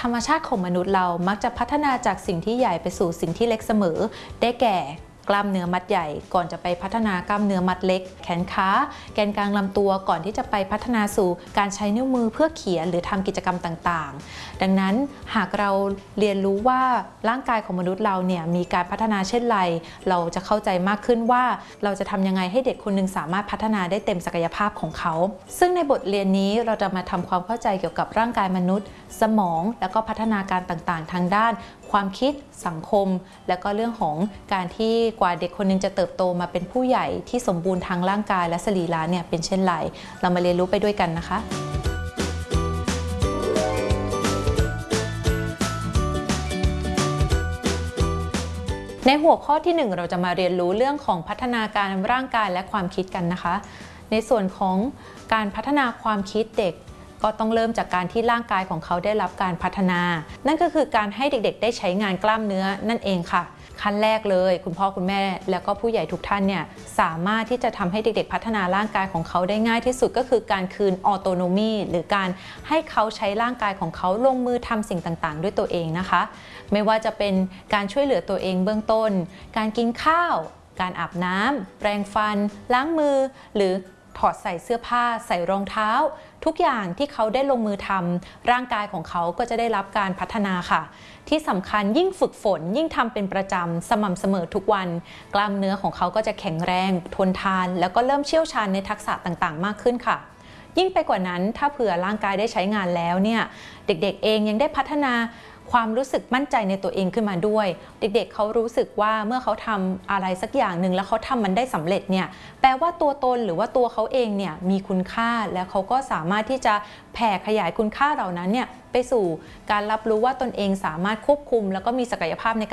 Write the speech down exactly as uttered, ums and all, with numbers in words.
ธรรมชาติของมนุษย์เรามักจะพัฒนาจากสิ่งที่ใหญ่ไปสู่สิ่งที่เล็กเสมอได้แก่กล้ามเนื้อมัดใหญ่ก่อนจะไปพัฒนากล้ามเนื้อมัดเล็กแขนขาแกนกลางลำตัวก่อนที่จะไปพัฒนาสู่การใช้นิ้วมือเพื่อเขียนหรือทำกิจกรรมต่างๆดังนั้นหากเราเรียนรู้ว่าร่างกายของมนุษย์เราเนี่ยมีการพัฒนาเช่นไรเราจะเข้าใจมากขึ้นว่าเราจะทำยังไงให้เด็กคนหนึ่งสามารถพัฒนาได้เต็มศักยภาพของเขาซึ่งในบทเรียนนี้เราจะมาทำความเข้าใจเกี่ยวกับร่างกายมนุษย์สมองแล้วก็พัฒนาการต่างๆทางด้านความคิดสังคมและก็เรื่องของการที่กว่าเด็กคนนึงจะเติบโตมาเป็นผู้ใหญ่ที่สมบูรณ์ทางร่างกายและสรีระเนี่ยเป็นเช่นไรเรามาเรียนรู้ไปด้วยกันนะคะในหัวข้อที่หนึ่งเราจะมาเรียนรู้เรื่องของพัฒนาการร่างกายและความคิดกันนะคะในส่วนของการพัฒนาความคิดเด็กก็ต้องเริ่มจากการที่ร่างกายของเขาได้รับการพัฒนานั่นก็คือการให้เด็กๆได้ใช้งานกล้ามเนื้อนั่นเองค่ะขั้นแรกเลยคุณพ่อคุณแม่แล้วก็ผู้ใหญ่ทุกท่านเนี่ยสามารถที่จะทำให้เด็กๆพัฒนาร่างกายของเขาได้ง่ายที่สุดก็คือการคืนออโตโนมีหรือการให้เขาใช้ร่างกายของเขาลงมือทำสิ่งต่างๆด้วยตัวเองนะคะไม่ว่าจะเป็นการช่วยเหลือตัวเองเบื้องต้นการกินข้าวการอาบน้ำแปรงฟันล้างมือหรือถอดใส่เสื้อผ้าใส่รองเท้าทุกอย่างที่เขาได้ลงมือทำร่างกายของเขาก็จะได้รับการพัฒนาค่ะที่สำคัญยิ่งฝึกฝนยิ่งทำเป็นประจำสม่ำเสมอทุกวันกล้ามเนื้อของเขาก็จะแข็งแรงทนทานแล้วก็เริ่มเชี่ยวชาญในทักษะต่างๆมากขึ้นค่ะยิ่งไปกว่านั้นถ้าเผื่อร่างกายได้ใช้งานแล้วเนี่ยเด็กๆเองยังได้พัฒนาความรู้สึกมั่นใจในตัวเองขึ้นมาด้วยเด็กๆ เเขารู้สึกว่าเมื่อเขาทำอะไรสักอย่างหนึ่งแล้วเขาทำมันได้สำเร็จเนี่ยแปลว่าตัวตนหรือว่าตัวเขาเองเนี่ยมีคุณค่าแล้วเขาก็สามารถที่จะแผ่ขยายคุณค่าเหล่านั้นเนี่ยไปสู่การรับรู้ว่าตนเองสามารถควบคุมแล้วก็มีศักยภาพในการ